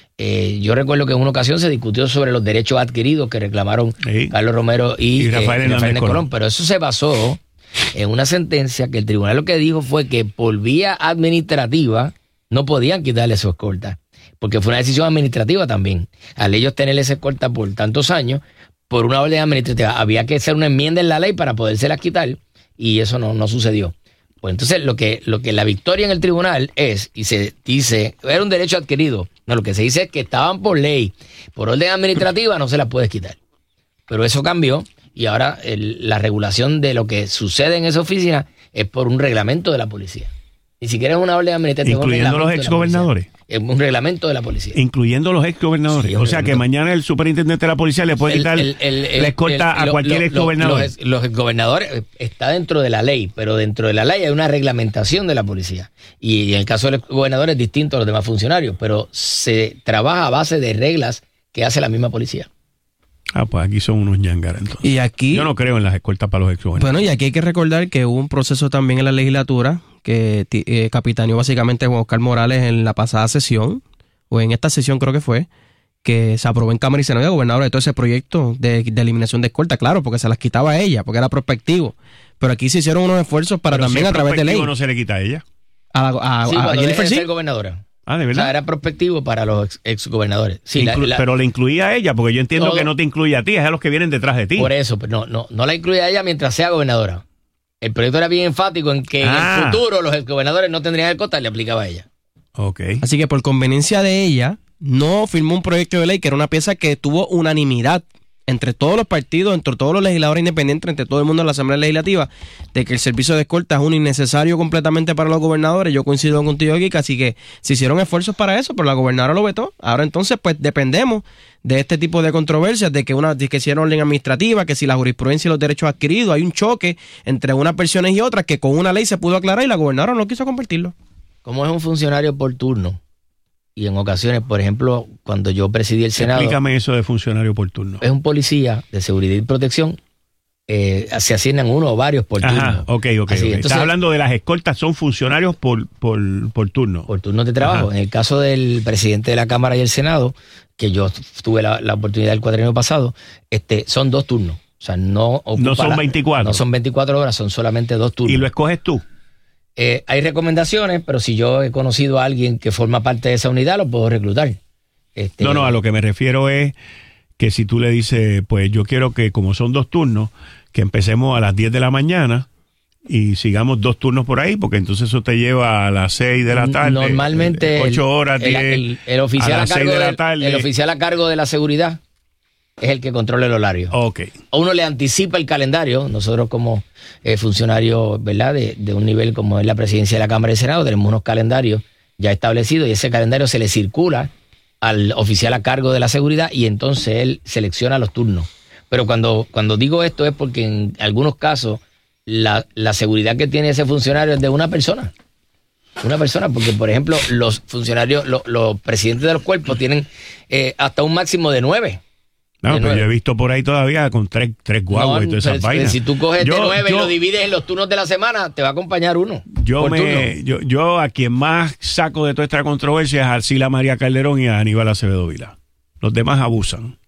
G: Eh, yo recuerdo que en una ocasión se discutió sobre los derechos adquiridos que reclamaron sí. Carlos Romero y,
B: y Rafael,
G: eh, Rafael
B: Colón.
G: Colón, pero eso se basó en una sentencia que el tribunal lo que dijo fue que por vía administrativa no podían quitarle su escolta, porque fue una decisión administrativa también. Al ellos tener esa escolta por tantos años, por una orden administrativa, había que hacer una enmienda en la ley para podérselas quitar, y eso no, no sucedió. Pues entonces lo que, lo que la victoria en el tribunal es, y se dice, era un derecho adquirido. No, lo que se dice es que estaban por ley, por orden administrativa no se las puedes quitar. Pero eso cambió y ahora el, la regulación de lo que sucede en esa oficina es por un reglamento de la policía. Ni siquiera es una orden administrativa.
B: Incluyendo los exgobernadores.
G: Es un reglamento de la policía.
B: Incluyendo los exgobernadores. Sí, o sea que mañana el superintendente de la policía le puede quitar el, el, el, la escolta el, el, a cualquier exgobernador.
G: Los, los exgobernadores está dentro de la ley, pero dentro de la ley hay una reglamentación de la policía. Y, y en el caso del exgobernador es distinto a los demás funcionarios, pero se trabaja a base de reglas que hace la misma policía.
B: Ah, pues aquí son unos ñangaras entonces.
C: Y aquí,
B: yo no creo en las escoltas para los exgobernadores.
C: Bueno, y aquí hay que recordar que hubo un proceso también en la legislatura que eh, capitaneó básicamente Juan Oscar Morales en la pasada sesión, o en esta sesión creo que fue, que se aprobó en Cámara y Senado de Gobernador de todo ese proyecto de, de eliminación de escolta, claro, porque se las quitaba a ella, porque era prospectivo. Pero aquí se hicieron unos esfuerzos para
B: Pero
C: también
B: si
C: a través de ley.
B: no se le quita a ella?
C: A, a, a,
G: sí,
C: a
G: cuando
C: Jennifer
G: deje de
C: sí.
G: ser gobernadora.
B: Ah, ¿de verdad?
G: O sea, era prospectivo para los ex, exgobernadores. Sí,
B: Inclu-
G: la, la,
B: pero le incluía a ella, porque yo entiendo
G: todo,
B: que no te incluye a ti, es a los que vienen detrás de ti.
G: Por eso, pero no, no, no la incluye a ella mientras sea gobernadora. El proyecto era bien enfático en que ah. en el futuro los exgobernadores no tendrían escolta, le aplicaba a ella.
B: Okay.
C: Así que por conveniencia de ella, no firmó un proyecto de ley que era una pieza que tuvo unanimidad entre todos los partidos, entre todos los legisladores independientes, entre todo el mundo en la Asamblea Legislativa, de que el servicio de escolta es un innecesario completamente para los gobernadores. Yo coincido contigo aquí, así que se hicieron esfuerzos para eso, pero la gobernadora lo vetó. Ahora entonces, pues dependemos de este tipo de controversias, de que una de que si era orden administrativa, que si la jurisprudencia y los derechos adquiridos, hay un choque entre unas versiones y otras que con una ley se pudo aclarar y la gobernadora no quiso compartirlo.
G: Como es un funcionario por turno, y en ocasiones, por ejemplo, cuando yo presidí el Senado...
B: Explícame eso de funcionario por turno.
G: Es un policía de seguridad y protección, eh, se asignan uno o varios por turno.
B: Ajá, ok, ok.
G: Así,
B: okay.
G: entonces,
B: Estás hablando de las escoltas, son funcionarios por, por, por turno.
G: Por turnos de trabajo. Ajá. En el caso del presidente de la Cámara y el Senado, que yo tuve la, la oportunidad el cuatrienio pasado, este, son dos turnos. O sea, no...
B: No son veinticuatro.
G: No son veinticuatro horas, son solamente dos turnos.
B: ¿Y lo escoges tú?
G: Eh, hay recomendaciones, pero si yo he conocido a alguien que forma parte de esa unidad, lo puedo reclutar. Este,
B: no, no, a lo que me refiero es que si tú le dices, pues yo quiero que como son dos turnos, que empecemos a las diez de la mañana y sigamos dos turnos por ahí, porque entonces eso te lleva a las seis de la tarde.
G: Normalmente
B: ocho horas,
G: el,
B: diez,
G: el, el oficial
B: a las
G: a cargo
B: seis de la
G: del,
B: tarde.
G: El oficial a cargo de la seguridad es el que controla el horario.
B: Okay.
G: Uno le anticipa el calendario. Nosotros como eh, funcionarios, ¿verdad? De, de un nivel como es la presidencia de la Cámara y el Senado, tenemos unos calendarios ya establecidos y ese calendario se le circula al oficial a cargo de la seguridad y entonces él selecciona los turnos. Pero cuando, cuando digo esto es porque en algunos casos la, la seguridad que tiene ese funcionario es de una persona. Una persona, porque por ejemplo los funcionarios, los, los presidentes de los cuerpos tienen eh, hasta un máximo de nueve.
B: No, pero yo he visto por ahí todavía con tres, tres guaguas no, y todas esas vainas.
G: Si tú coges yo, de nueve yo, y lo divides en los turnos de la semana, te va a acompañar uno.
B: Yo me, yo, yo a quien más saco de toda esta controversia es a Arcila María Calderón y a Aníbal Acevedo Vila. Los demás abusan.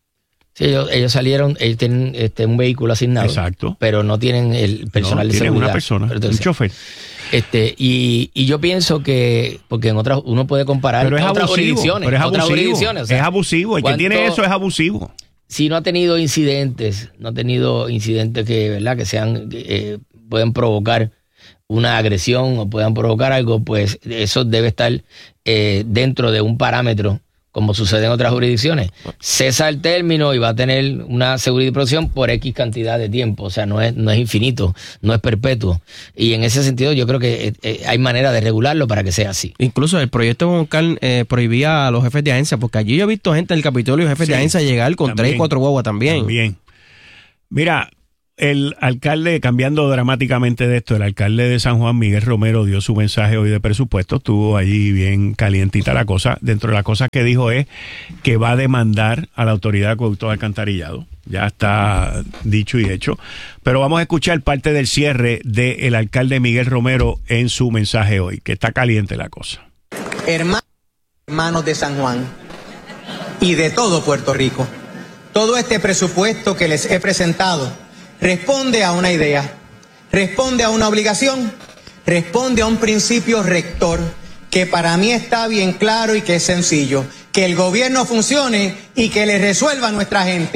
G: Sí, ellos, ellos salieron, ellos tienen este, un vehículo asignado.
B: Exacto.
G: Pero no tienen el personal
B: no,
G: de seguridad.
B: Una persona,
G: entonces,
B: un chofer.
G: Este, y, y yo pienso que, porque en otras, uno puede comparar
B: pero es
G: otras
B: abusivo,
G: jurisdicciones.
B: Pero es
G: otras
B: abusivo.
G: jurisdicciones o sea,
B: es abusivo. El que tiene eso es abusivo.
G: Si no ha tenido incidentes, no ha tenido incidentes que, ¿verdad? que sean, eh, pueden provocar una agresión o puedan provocar algo, pues eso debe estar eh, dentro de un parámetro como sucede en otras jurisdicciones. Cesa el término y va a tener una seguridad y protección por X cantidad de tiempo. O sea, no es, no es infinito, no es perpetuo. Y en ese sentido yo creo que eh, hay manera de regularlo para que sea así.
C: Incluso el proyecto Boncal eh, prohibía a los jefes de agencia, porque allí yo he visto gente en el Capitolio, jefes sí, de agencia, llegar con también, tres, cuatro guaguas también.
B: También. Mira, el alcalde, cambiando dramáticamente de esto, el alcalde de San Juan, Miguel Romero, dio su mensaje hoy de presupuesto, estuvo allí bien calientita la cosa. Dentro de las cosas que dijo es que va a demandar a la Autoridad de Acueductos de Alcantarillado. Ya está dicho y hecho. Pero vamos a escuchar parte del cierre del alcalde Miguel Romero en su mensaje hoy, que está caliente la cosa.
H: Hermanos, hermanos de San Juan y de todo Puerto Rico, todo este presupuesto que les he presentado responde a una idea, responde a una obligación, responde a un principio rector que para mí está bien claro y que es sencillo, que el gobierno funcione y que le resuelva a nuestra gente.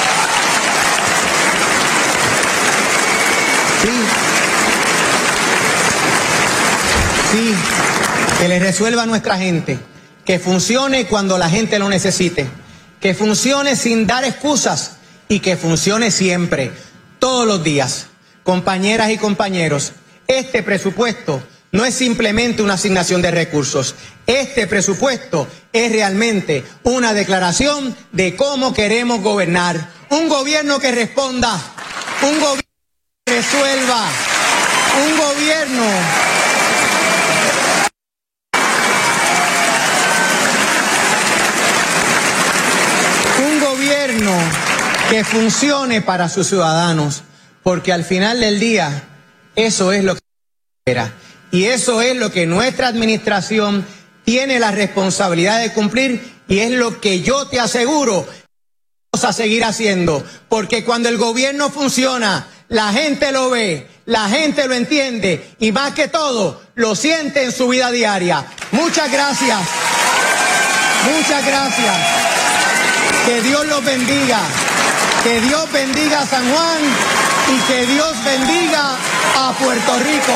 H: Sí, sí, que le resuelva a nuestra gente, que funcione cuando la gente lo necesite, que funcione sin dar excusas y que funcione siempre. Todos los días, compañeras y compañeros, este presupuesto no es simplemente una asignación de recursos. Este presupuesto es realmente una declaración de cómo queremos gobernar. Un gobierno que responda, un gobierno que resuelva, un gobierno un gobierno que funcione para sus ciudadanos, porque al final del día eso es lo que se espera y eso es lo que nuestra administración tiene la responsabilidad de cumplir y es lo que yo te aseguro vamos a seguir haciendo, porque cuando el gobierno funciona, la gente lo ve, la gente lo entiende y más que todo lo siente en su vida diaria. Muchas gracias, muchas gracias, que Dios los bendiga. Que Dios bendiga a San Juan y que Dios bendiga a Puerto Rico.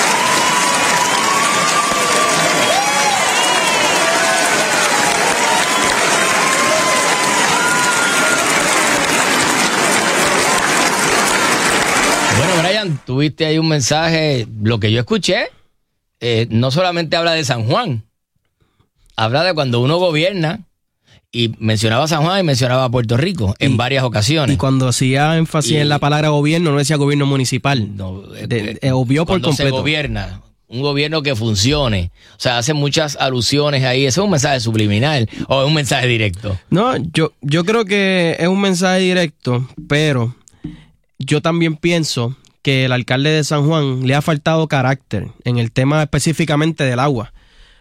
G: Bueno, Brian, tuviste ahí un mensaje, lo que yo escuché, eh, no solamente habla de San Juan, habla de cuando uno gobierna. Y mencionaba San Juan y mencionaba Puerto Rico en y, varias ocasiones.
C: Y cuando hacía énfasis y, en la palabra gobierno, no decía gobierno municipal. No, de, de, obvió por completo.
G: Se gobierna, un gobierno que funcione. O sea, hace muchas alusiones ahí. ¿Eso es un mensaje subliminal o es un mensaje directo?
C: No, yo, yo creo que es un mensaje directo, pero yo también pienso que el alcalde de San Juan le ha faltado carácter en el tema específicamente del agua.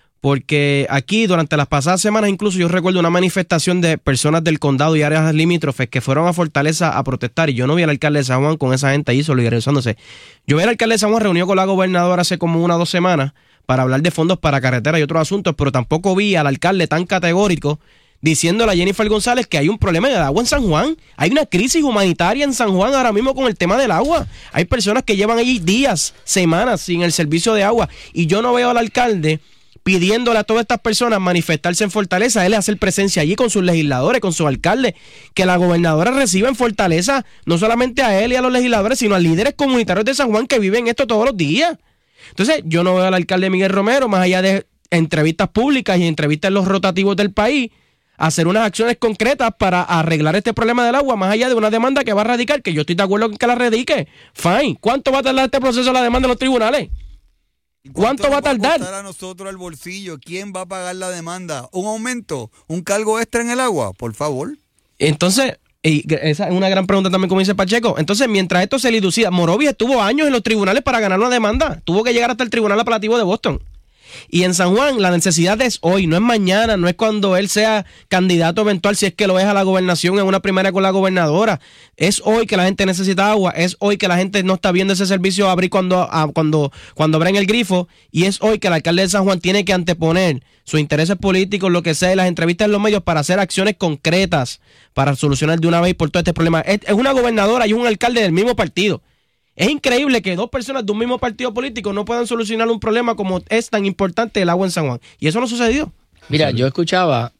C: Porque aquí durante las pasadas semanas incluso yo recuerdo una manifestación de personas del condado y áreas limítrofes que fueron a Fortaleza a protestar y yo no vi al alcalde de San Juan con esa gente ahí solidarizándose. Yo vi al alcalde de San Juan reunido con la gobernadora hace como una o dos semanas para hablar de fondos para carreteras y otros asuntos, pero tampoco vi al alcalde tan categórico diciéndole a Jennifer González que hay un problema de agua en San Juan. Hay una crisis humanitaria en San Juan ahora mismo con el tema del agua. Hay personas que llevan allí días, semanas sin el servicio de agua y yo no veo al alcalde pidiéndole a todas estas personas manifestarse en Fortaleza, él hacer presencia allí con sus legisladores, con sus alcaldes, que la gobernadora reciba en Fortaleza no solamente a él y a los legisladores, sino a líderes comunitarios de San Juan que viven esto todos los días. Entonces, yo no veo al alcalde Miguel Romero, más allá de entrevistas públicas y entrevistas en los rotativos del país, hacer unas acciones concretas para arreglar este problema del agua, más allá de una demanda que va a radicar, que yo estoy de acuerdo en que la radique. Fine. ¿Cuánto va a tardar este proceso de la demanda en los tribunales? ¿Cuánto, ¿Cuánto va a tardar?
I: ¿Cuánto va a costar a nosotros al bolsillo? ¿Quién va a pagar la demanda? ¿Un aumento? ¿Un cargo extra en el agua? Por favor.
C: Entonces, y esa es una gran pregunta también, como dice Pacheco. Entonces, mientras esto se liducía, Morovis estuvo años en los tribunales para ganar una demanda. Tuvo que llegar hasta el Tribunal Apelativo de Boston. Y en San Juan la necesidad es hoy, no es mañana, no es cuando él sea candidato eventual, si es que lo es a la gobernación en una primaria con la gobernadora. Es hoy que la gente necesita agua, es hoy que la gente no está viendo ese servicio abrir cuando, a, cuando, cuando abren el grifo, y es hoy que el alcalde de San Juan tiene que anteponer sus intereses políticos, lo que sea, y las entrevistas en los medios para hacer acciones concretas para solucionar de una vez por todo este problema. Es, es una gobernadora y un alcalde del mismo partido. Es increíble que dos personas de un mismo partido político no puedan solucionar un problema como es tan importante el agua en San Juan. Y eso no sucedió.
G: Mira, yo escuchaba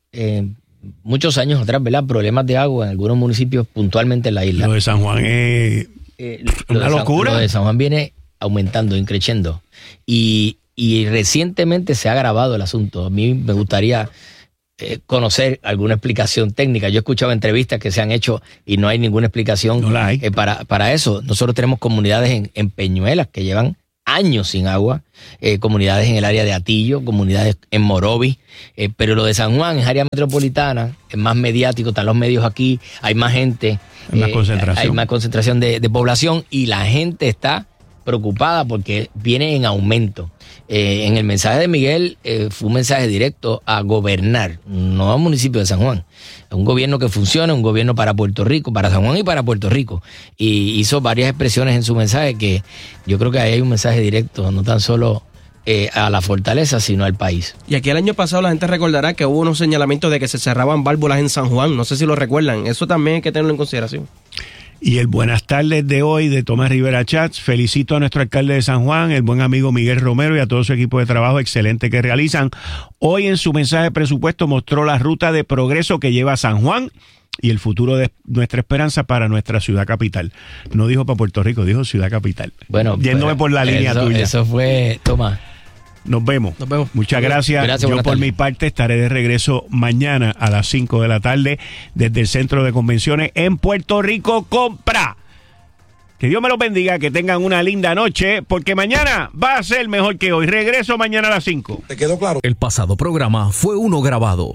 G: eh, muchos años atrás, ¿verdad? Problemas de agua en algunos municipios puntualmente en la isla.
B: Lo de San Juan es
G: eh,
B: una
G: San,
B: locura.
G: Lo de San Juan viene aumentando, increciendo. Y, y recientemente se ha agravado el asunto. A mí me gustaría eh, conocer alguna explicación técnica. Yo he escuchado entrevistas que se han hecho y no hay ninguna explicación
B: no la hay.
G: Eh, para, para eso. Nosotros tenemos comunidades en, en Peñuelas que llevan años sin agua, eh, comunidades en el área de Atillo, comunidades en Morovis, eh, pero lo de San Juan es área metropolitana, es más mediático, están los medios aquí, hay más gente,
B: hay más
G: eh,
B: concentración,
G: hay más concentración de, de población y la gente está preocupada porque viene en aumento. Eh, en el mensaje de Miguel eh, fue un mensaje directo a gobernar, no al municipio de San Juan. Es un gobierno que funciona, un gobierno para Puerto Rico, para San Juan y para Puerto Rico. Y hizo varias expresiones en su mensaje que yo creo que ahí hay un mensaje directo, no tan solo eh, a la fortaleza, sino al país.
C: Y aquí el año pasado la gente recordará que hubo unos señalamientos de que se cerraban válvulas en San Juan, no sé si lo recuerdan, eso también hay que tenerlo en consideración.
B: Y el buenas tardes de hoy de Tomás Rivera Chats. Felicito a nuestro alcalde de San Juan, el buen amigo Miguel Romero y a todo su equipo de trabajo excelente que realizan. Hoy en su mensaje de presupuesto mostró la ruta de progreso que lleva a San Juan y el futuro de nuestra esperanza para nuestra ciudad capital. No dijo para Puerto Rico, dijo ciudad capital.
G: Bueno,
B: yéndome por la línea
G: eso,
B: tuya.
G: Eso fue, Tomás.
B: Nos vemos.
C: Nos vemos.
B: Muchas gracias.
G: Gracias,
B: Yo por
G: tarde.
B: mi parte estaré de regreso mañana a las cinco de la tarde desde el Centro de Convenciones en Puerto Rico Compra. Que Dios me los bendiga, que tengan una linda noche, porque mañana va a ser mejor que hoy. Regreso mañana a las cinco.
E: ¿Te quedó claro? El pasado programa fue uno grabado.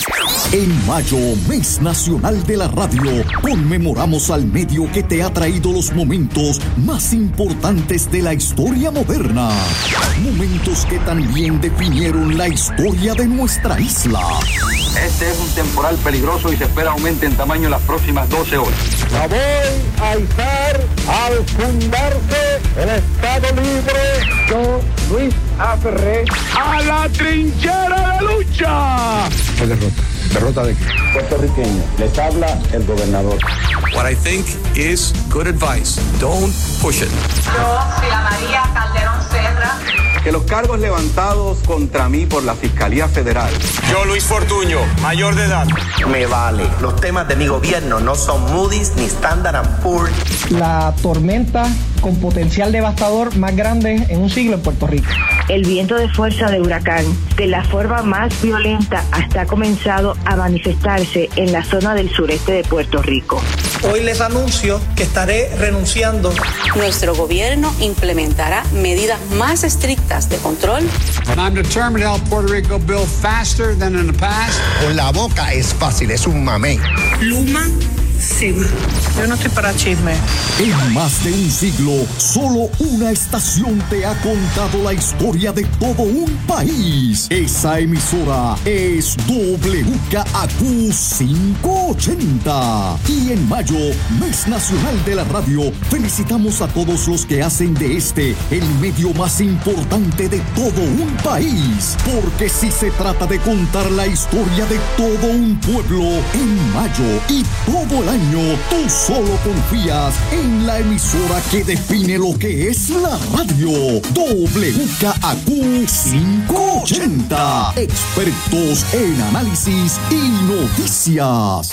E: En mayo, mes nacional de la radio, conmemoramos al medio que te ha traído los momentos más importantes de la historia moderna. Momentos que también definieron la historia de nuestra isla.
J: Este es un temporal peligroso y se espera aumente en tamaño en las próximas doce horas.
F: La voy a izar al fundarse el Estado Libre. Yo, Luis A. Ferré, a la trinchera de lucha.
J: Es derrota. ¿Derrota de qué? Puertorriqueño. Les habla el gobernador.
K: What I think is good advice. Don't push it.
L: Yo, Sila María Calderón Serra.
J: Que los cargos levantados contra mí por la Fiscalía Federal.
K: Yo, Luis Fortuño, mayor de edad.
M: Me vale. Los temas de mi gobierno no son Moody's ni Standard and Poor's.
N: La tormenta con potencial devastador más grande en un siglo en Puerto Rico.
O: El viento de fuerza de huracán, de la forma más violenta, hasta ha comenzado a manifestarse en la zona del sureste de Puerto Rico.
N: Hoy les anuncio que estaré renunciando.
P: Nuestro gobierno implementará medidas más estrictas de control.
Q: And I'm determined to help Puerto Rico build faster than in the past.
R: Con la boca es fácil, es un mamey.
S: Luma se va. Yo no estoy para chisme.
E: En más de un siglo, solo una estación te ha contado la historia de todo un país. Esa emisora es W K A Q quinientos ochenta. Y en mayo, mes nacional de la radio, felicitamos a todos los que hacen de este el medio más importante de todo un país. Porque si se trata de contar la historia de todo un pueblo, en mayo y todo el año, tú solo confías en la emisora que define lo que es la radio. W K A Q quinientos ochenta. Expertos en análisis y noticias.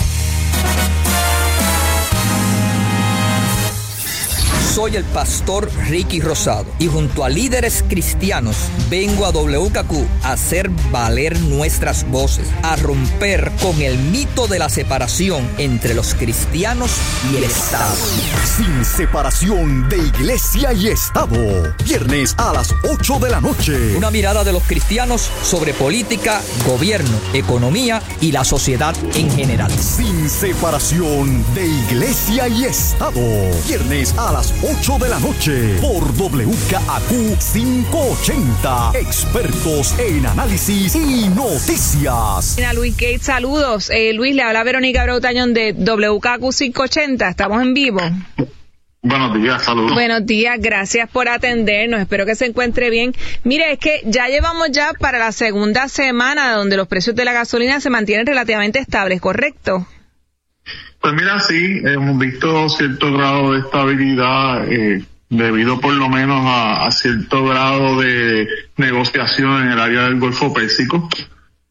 T: Soy el pastor Ricky Rosado y junto a líderes cristianos vengo a W K Q a hacer valer nuestras voces, a romper con el mito de la separación entre los cristianos y el Estado.
E: Sin separación de iglesia y Estado. Viernes a las ocho de la noche.
T: Una mirada de los cristianos sobre política, gobierno, economía y la sociedad en general.
E: Sin separación de iglesia y Estado. Viernes a las ocho de la noche por W K A Q quinientos ochenta. Expertos en análisis y noticias.
U: Mira, Luis Gates, saludos. Eh, Luis, le habla Verónica Brautañón de W K A Q quinientos ochenta. Estamos en vivo.
V: Buenos días, saludos.
U: Buenos días, gracias por atendernos. Espero que se encuentre bien. Mire, es que ya llevamos ya para la segunda semana donde los precios de la gasolina se mantienen relativamente estables, ¿correcto?
V: Pues mira, sí, hemos visto cierto grado de estabilidad eh, debido por lo menos a, a cierto grado de negociación en el área del Golfo Pérsico.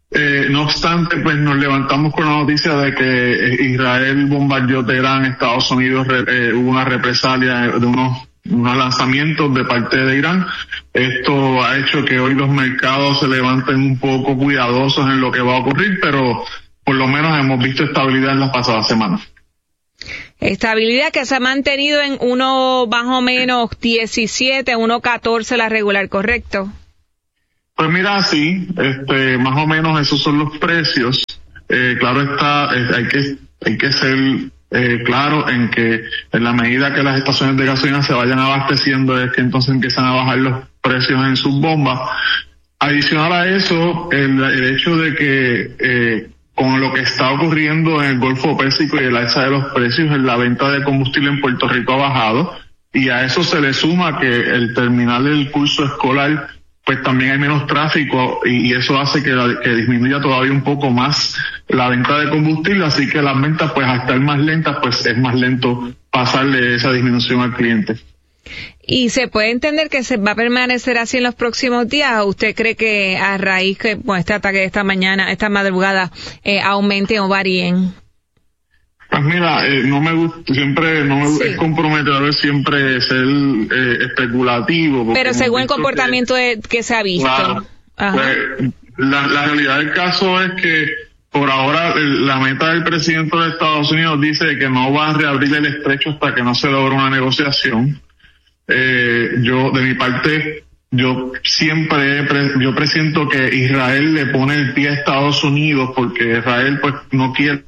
V: Eh, no obstante, pues nos levantamos con la noticia de que Israel bombardeó Teherán, Estados Unidos, eh, hubo una represalia de unos, unos lanzamientos de parte de Irán. Esto ha hecho que hoy los mercados se levanten un poco cuidadosos en lo que va a ocurrir, pero por lo menos hemos visto estabilidad en las pasadas semanas.
U: Estabilidad que se ha mantenido en uno más o menos diecisiete, uno catorce la regular, ¿correcto?
V: Pues mira, sí, este, más o menos esos son los precios. Eh, claro está, eh, hay que hay que ser eh, claro en que en la medida que las estaciones de gasolina se vayan abasteciendo es que entonces empiezan a bajar los precios en sus bombas. Adicional a eso, el, el hecho de que eh, con lo que está ocurriendo en el Golfo Pérsico y el alza de los precios, en la venta de combustible en Puerto Rico ha bajado, y a eso se le suma que el terminar del curso escolar pues también hay menos tráfico y, y eso hace que, la, que disminuya todavía un poco más la venta de combustible, así que las ventas pues al estar más lentas pues es más lento pasarle esa disminución al cliente.
U: ¿Y se puede entender que se va a permanecer así en los próximos días o usted cree que a raíz que bueno, este ataque de esta mañana, esta madrugada eh, aumenten o varíen?
V: Pues mira, eh, no me gusta, siempre, no me sí. es comprometedor siempre ser eh, especulativo.
U: Pero según el comportamiento que, de, que se ha visto.
V: Claro, pues, la, la realidad del caso es que por ahora el, la meta del presidente de Estados Unidos dice que no va a reabrir el estrecho hasta que no se logre una negociación. Eh, yo, de mi parte, yo siempre, pre, yo presiento que Israel le pone el pie a Estados Unidos porque Israel pues no quiere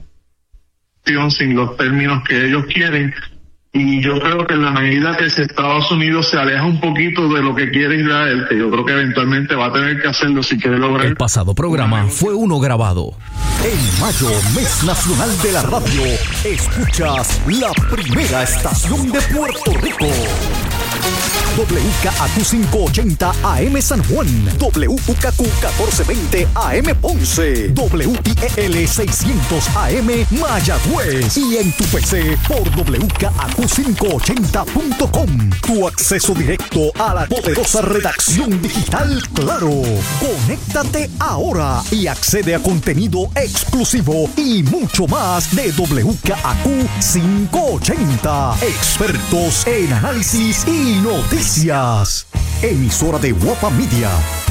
V: sin los términos que ellos quieren, y yo creo que en la medida que si Estados Unidos se aleja un poquito de lo que quiere Israel, que yo creo que eventualmente va a tener que hacerlo si quiere lograr.
E: El pasado programa fue uno grabado. En mayo, mes nacional de la radio, escuchas la primera estación de Puerto Rico. W K A Q quinientos ochenta A M San Juan, W U K Q catorce veinte A M Ponce, W I E L seiscientos A M Mayagüez y en tu P C por W K A Q quinientos ochenta punto com. Tu acceso directo a la poderosa redacción digital Claro. Conéctate ahora y accede a contenido exclusivo y mucho más de W K A Q quinientos ochenta. Expertos en análisis y noticias. Emisora de Guapa Media.